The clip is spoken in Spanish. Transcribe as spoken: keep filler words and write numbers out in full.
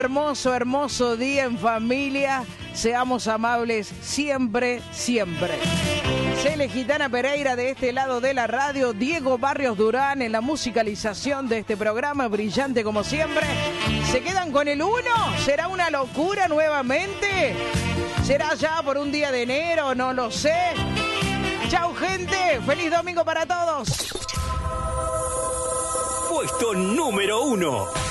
Hermoso, hermoso día en familia. Seamos amables siempre, siempre. Cele Gitana Pereira de este lado de la radio, Diego Barrios Durán en la musicalización de este programa, brillante como siempre. ¿Se quedan con el uno? ¿Será una locura nuevamente? ¿Será ya por un día de enero? No lo sé. Chau, gente. Feliz domingo para todos. Puesto número uno.